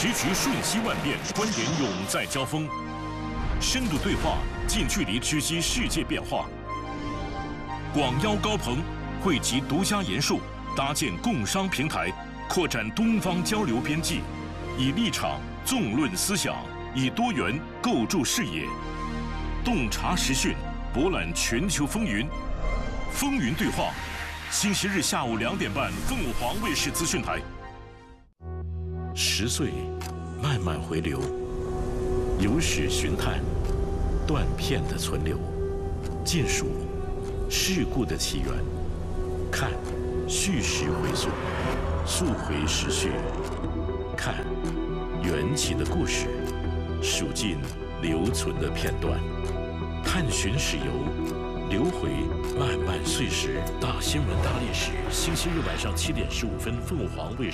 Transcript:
时局瞬息万变，观点永在交锋，深度对话，近距离直击世界变化。广邀高朋，汇集独家研述，搭建共商平台，扩展东方交流边际，以立场纵论思想，以多元构筑视野，洞察时讯，博览全球风云。风云对话，星期日下午2点半，凤凰卫视资讯台。10岁，慢慢回流，有史寻探，断片的存留，见数事故的起源，看叙事回溯，溯回时序，看缘起的故事，数尽留存的片段，探寻史游，流回漫漫岁时。大新闻大历史，星期日晚上7点15分，凤凰卫视。